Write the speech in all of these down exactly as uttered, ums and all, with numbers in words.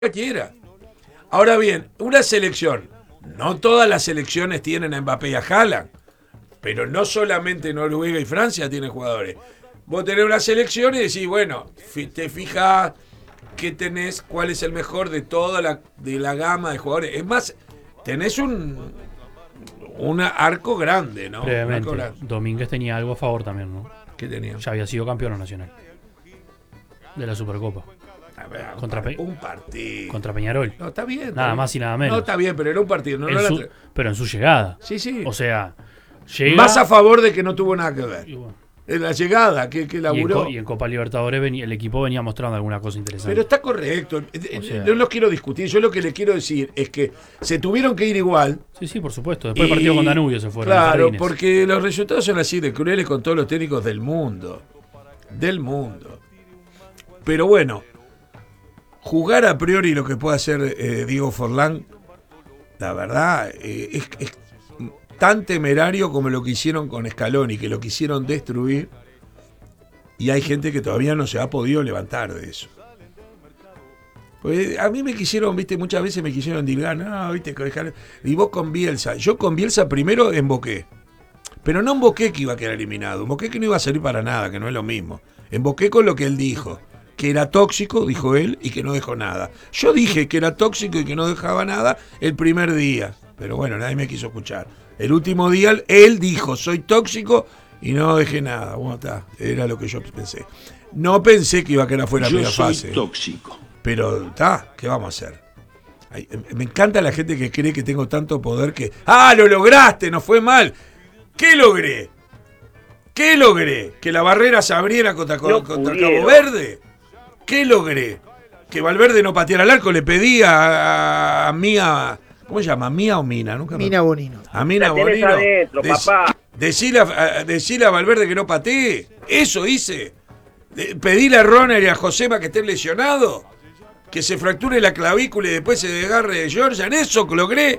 quiera. Ahora bien, una selección, no todas las selecciones tienen a Mbappé y a Haaland, pero no solamente Noruega y Francia tienen jugadores. Vos tenés una selección y decís, bueno, te fijas qué tenés, cuál es el mejor de toda la, de la gama de jugadores. Es más, tenés un, un arco grande, ¿no? Previamente, arco grande. Domínguez tenía algo a favor también, ¿no? ¿Qué tenía? Ya había sido campeón nacional de la Supercopa. A ver, un, contra par, Pe un partido. Contra Peñarol. No, está bien. Está nada bien. más y nada menos. No, está bien, pero era un partido. No, en no su, la... Pero en su llegada. Sí, sí. O sea, llega... Más a favor de que no tuvo nada que ver. Y bueno. En la llegada, que, que laburó. Y en, y en Copa Libertadores venía, el equipo venía mostrando alguna cosa interesante. Pero está correcto. O sea, no los quiero discutir. Yo lo que le quiero decir es que se tuvieron que ir igual. Sí, sí, por supuesto. Después del partido con Danubio se fueron. Claro, porque los resultados son así de crueles con todos los técnicos del mundo. Del mundo. Pero bueno, jugar a priori lo que puede hacer eh, Diego Forlán, la verdad, eh, es, es tan temerario como lo que hicieron con Scaloni, que lo quisieron destruir, y hay gente que todavía no se ha podido levantar de eso. Pues a mí me quisieron, viste, muchas veces me quisieron dilgar, no, viste, y vos con Bielsa. Yo con Bielsa primero emboqué, pero no emboqué que iba a quedar eliminado, emboqué que no iba a salir para nada, que no es lo mismo. Emboqué con lo que él dijo, que era tóxico, dijo él, y que no dejó nada. Yo dije que era tóxico y que no dejaba nada el primer día, pero bueno, nadie me quiso escuchar. El último día él dijo, soy tóxico y no dejé nada. Bueno, está, era lo que yo pensé. No pensé que iba a quedar fuera de la primera fase. Yo soy tóxico. Pero está, ¿qué vamos a hacer? Ay, me encanta la gente que cree que tengo tanto poder que... ¡Ah, lo lograste! No fue mal. ¿Qué logré? ¿Qué logré? ¿Que la barrera se abriera contra, no contra Cabo Verde? ¿Qué logré? ¿Que Valverde no pateara al arco? Le pedí a, a Mía... ¿Cómo se llama? ¿Mía o Mina? Nunca me... Mina Bonino. A Mina la Bonino. Adentro, Dec papá. Decirle a, decirle a Valverde que no patee. Eso hice. De pedirle a Ronald y a Josema que estén lesionados. Que se fracture la clavícula y después se desgarre de Georgian. Eso logré.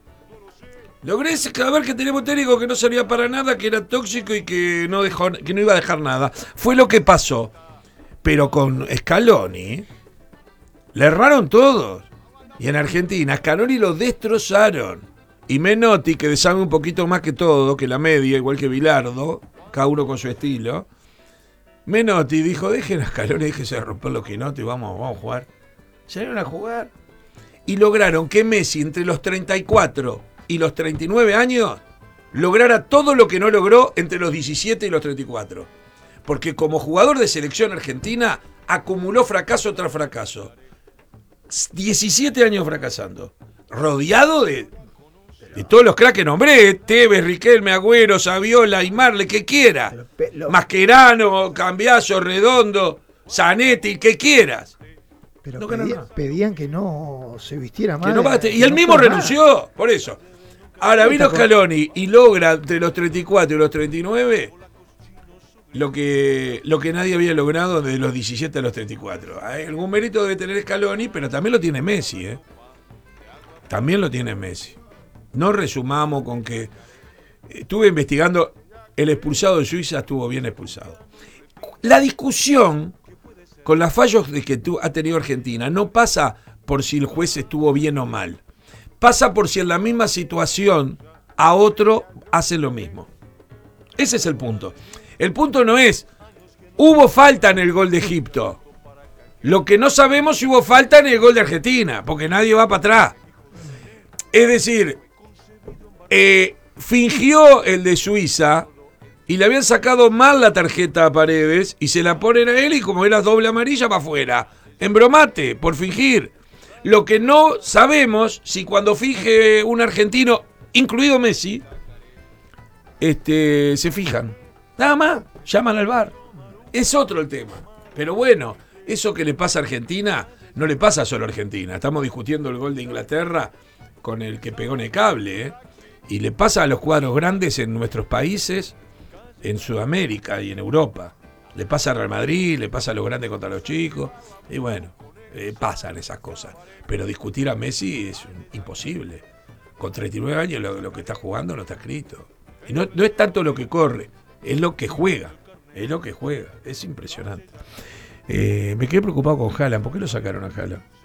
Logré ese cadáver que tenemos técnico que no servía para nada, que era tóxico y que no, dejó, que no iba a dejar nada. Fue lo que pasó. Pero con Scaloni le erraron todos. Y en Argentina, Scaloni lo destrozaron. Y Menotti, que sabe un poquito más que todo, que la media, igual que Bilardo, cada uno con su estilo. Menotti dijo, dejen a Scaloni, déjense de romper los quinotes y vamos, vamos a jugar. Salieron a jugar. Y lograron que Messi, entre los treinta y cuatro y los treinta y nueve años, lograra todo lo que no logró entre los diecisiete y los treinta y cuatro. Porque como jugador de selección argentina, acumuló fracaso tras fracaso. diecisiete años fracasando, rodeado de, de todos los cracks que nombré, Tevez, Riquelme, Agüero, Saviola, Aymar, le que quiera, lo... Mascherano, Cambiaso, Redondo, Zanetti, que quieras. Pero no pedía, pedían que no se vistiera mal. No bate, y él no mismo renunció, nada. Por eso. Ahora vino Scaloni y logra entre los treinta y cuatro y los treinta y nueve lo que, lo que nadie había logrado desde los diecisiete a los treinta y cuatro. Hay algún mérito debe tener Scaloni, pero también lo tiene Messi, ¿eh? También lo tiene Messi. No resumamos con que... Estuve investigando, el expulsado de Suiza estuvo bien expulsado. La discusión con los fallos que ha tenido Argentina no pasa por si el juez estuvo bien o mal. Pasa por si en la misma situación a otro hace lo mismo. Ese es el punto. El punto no es, hubo falta en el gol de Egipto. Lo que no sabemos si hubo falta en el gol de Argentina, porque nadie va para atrás. Es decir, eh, fingió el de Suiza y le habían sacado mal la tarjeta a Paredes y se la ponen a él y como era doble amarilla para afuera. Embromate, por fingir. Lo que no sabemos si cuando finge un argentino, incluido Messi, este, se fijan. Nada más, llaman al V A R. Es otro el tema. Pero bueno, eso que le pasa a Argentina, no le pasa solo a Argentina. Estamos discutiendo el gol de Inglaterra con el que pegó en el cable, ¿eh? Y le pasa a los cuadros grandes en nuestros países, en Sudamérica y en Europa. Le pasa a Real Madrid, le pasa a los grandes contra los chicos. Y bueno, eh, pasan esas cosas. Pero discutir a Messi es imposible. Con treinta y nueve años lo, lo que está jugando no está escrito. Y no, no es tanto lo que corre, es lo que juega, es lo que juega, es impresionante. Eh, me quedé preocupado con Haaland, ¿por qué lo sacaron a Haaland?